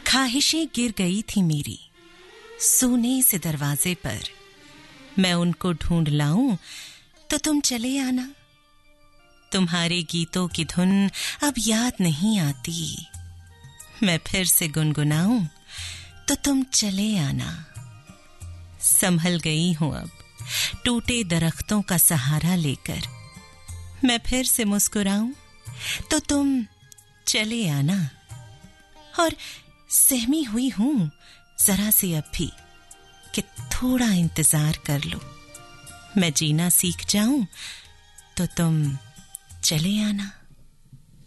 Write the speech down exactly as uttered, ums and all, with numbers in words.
ख्वाहिशें गिर गई थी मेरी सोने से दरवाजे पर। मैं उनको ढूंढ लाऊं तो तुम चले आना। तुम्हारे गीतों की धुन अब याद नहीं आती। मैं फिर से गुनगुनाऊं तो तुम चले आना। संभल गई हूं अब टूटे दरख्तों का सहारा लेकर। मैं फिर से मुस्कुराऊं तो तुम चले आना। और सहमी हुई हूं जरा सी अब भी कि थोड़ा इंतजार कर लो। मैं जीना सीख जाऊं तो तुम चले आना।